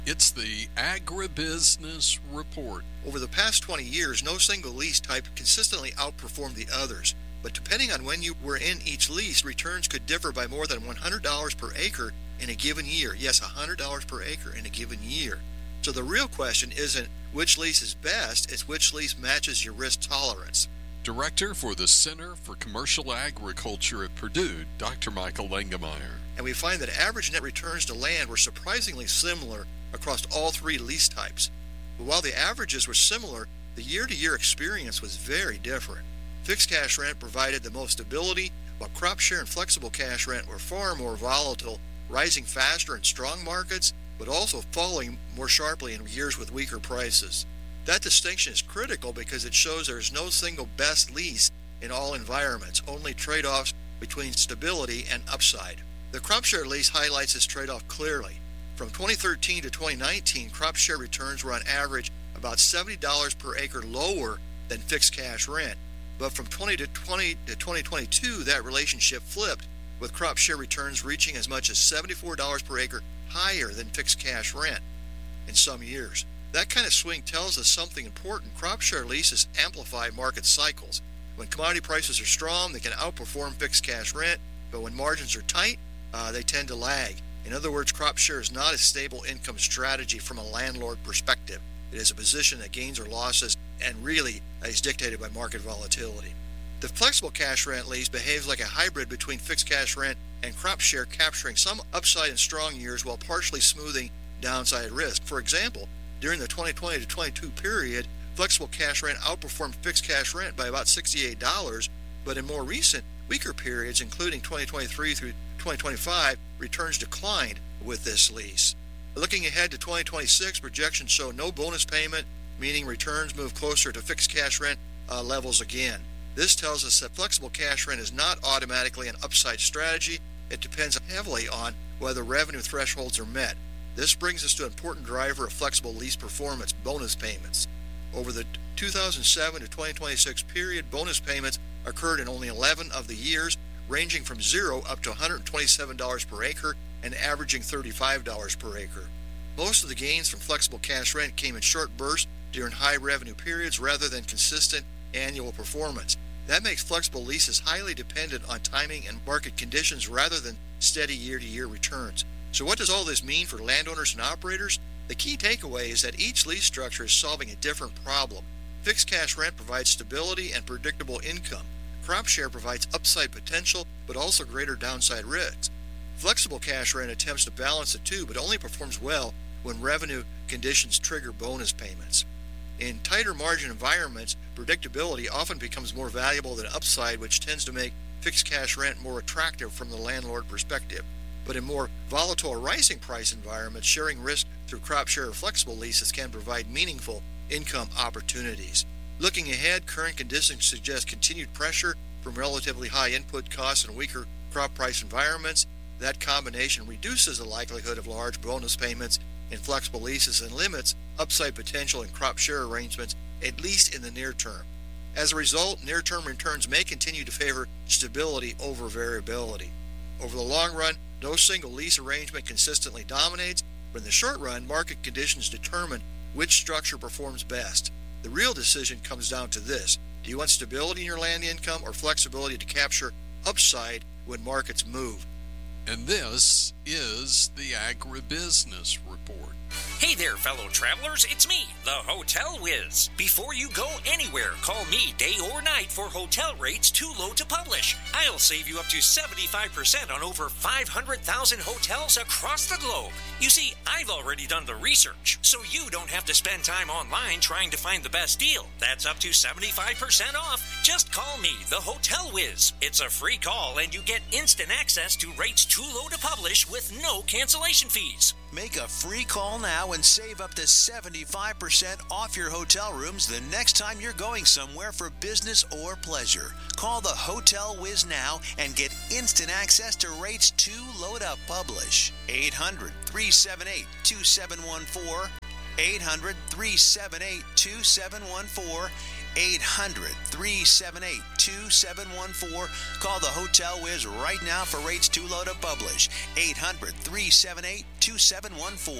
It's the Agribusiness Report. Over the past 20 years, no single lease type consistently outperformed the others. But depending on when you were in each lease, returns could differ by more than $100 per acre in a given year. Yes, $100 per acre in a given year. So the real question isn't which lease is best, it's which lease matches your risk tolerance. Director for the Center for Commercial Agriculture at Purdue, Dr. Michael Langemeier. And we find that average net returns to land were surprisingly similar across all three lease types. But while the averages were similar, the year-to-year experience was very different. Fixed cash rent provided the most stability, while crop share and flexible cash rent were far more volatile, rising faster in strong markets, but also falling more sharply in years with weaker prices. That distinction is critical because it shows there is no single best lease in all environments, only trade-offs between stability and upside. The crop share lease highlights this trade-off clearly. From 2013 to 2019, crop share returns were on average about $70 per acre lower than fixed cash rent. But from 2020 to 2022, that relationship flipped, with crop share returns reaching as much as $74 per acre higher than fixed cash rent in some years. That kind of swing tells us something important. Crop share leases amplify market cycles. When commodity prices are strong, they can outperform fixed cash rent, but when margins are tight, they tend to lag. In other words, crop share is not a stable income strategy from a landlord perspective. It is a position that gains or losses and really is dictated by market volatility. The flexible cash rent lease behaves like a hybrid between fixed cash rent and crop share, capturing some upside in strong years while partially smoothing downside risk. For example, during the 2020 to 22 period, flexible cash rent outperformed fixed cash rent by about $68, but in more recent, weaker periods, including 2023 through 2025, returns declined with this lease. Looking ahead to 2026, projections show no bonus payment, meaning returns move closer to fixed cash rent levels again. This tells us that flexible cash rent is not automatically an upside strategy. It depends heavily on whether revenue thresholds are met. This brings us to an important driver of flexible lease performance, bonus payments. Over the 2007 to 2026 period, bonus payments occurred in only 11 of the years, ranging from $0 up to $127 per acre and averaging $35 per acre. Most of the gains from flexible cash rent came in short bursts during high revenue periods rather than consistent annual performance. That makes flexible leases highly dependent on timing and market conditions rather than steady year-to-year returns. So what does all this mean for landowners and operators? The key takeaway is that each lease structure is solving a different problem. Fixed cash rent provides stability and predictable income. Crop share provides upside potential, but also greater downside risks. Flexible cash rent attempts to balance the two, but only performs well when revenue conditions trigger bonus payments. In tighter margin environments, predictability often becomes more valuable than upside, which tends to make fixed cash rent more attractive from the landlord perspective. But in more volatile rising price environments, sharing risk through crop share or flexible leases can provide meaningful income opportunities. Looking ahead, current conditions suggest continued pressure from relatively high input costs and weaker crop price environments. That combination reduces the likelihood of large bonus payments in flexible leases and limits upside potential in crop share arrangements, at least in the near term. As a result, near-term returns may continue to favor stability over variability. Over the long run, no single lease arrangement consistently dominates, but in the short run, market conditions determine which structure performs best. The real decision comes down to this: do you want stability in your land income or flexibility to capture upside when markets move? And this is the Agribusiness Report. Hey there, fellow travelers. It's me, the Hotel Whiz. Before you go anywhere, call me day or night for hotel rates too low to publish. I'll save you up to 75% on over 500,000 hotels across the globe. You see, I've already done the research, so you don't have to spend time online trying to find the best deal. That's up to 75% off. Just call me, the Hotel Whiz. It's a free call, and you get instant access to rates too low to publish with no cancellation fees. Make a free call now and save up to 75% off your hotel rooms the next time you're going somewhere for business or pleasure. Call the Hotel Whiz now and get instant access to rates too low to publish. 800-378-2714. 800-378-2714. 800-378-2714. Call the Hotel Whiz right now for rates too low to publish. 800-378-2714.